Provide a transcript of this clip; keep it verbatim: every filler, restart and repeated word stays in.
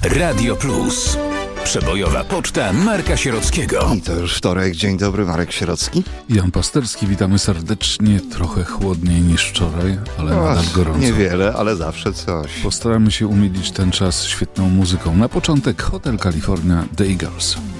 Radio Plus. Przebojowa poczta Marka Sierockiego. I to już wtorek. Dzień dobry, Marek Sierocki. Jan Pasterski, witamy serdecznie. Trochę chłodniej niż wczoraj, ale O, nadal gorąco. Niewiele, ale zawsze coś. Postaramy się umilić ten czas świetną muzyką. Na początek Hotel California The Eagles.